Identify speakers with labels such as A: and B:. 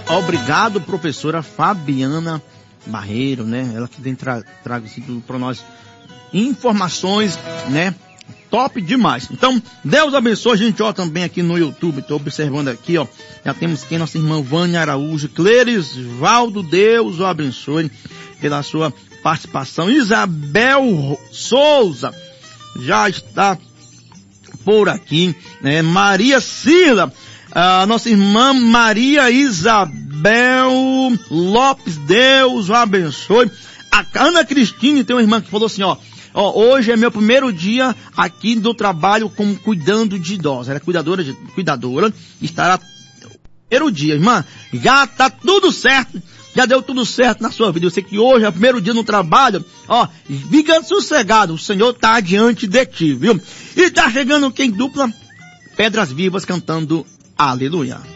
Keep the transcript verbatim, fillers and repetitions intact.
A: Obrigado, professora Fabiana Barreiro, né? Ela que tem tra trago assim, para nós informações, né? Top demais. Então, Deus abençoe a gente, ó, também aqui no YouTube. Estou observando aqui, ó. Já temos quem? Nossa irmã Vânia Araújo, Clerisvaldo, Deus o abençoe pela sua participação. Isabel Souza já está por aqui, né? Maria Cirla, a nossa irmã Maria Isabel Lopes, Deus o abençoe. A Ana Cristine tem uma irmã que falou assim, ó, ó, hoje é meu primeiro dia aqui do trabalho como cuidando de idosos. Ela é cuidadora, de, cuidadora, estará primeiro dia, irmã, já tá tudo certo, já deu tudo certo na sua vida. Eu sei que hoje é o primeiro dia no trabalho, ó, fica sossegado, o Senhor tá diante de ti, viu? E tá chegando quem dupla? Pedras Vivas cantando Aleluia.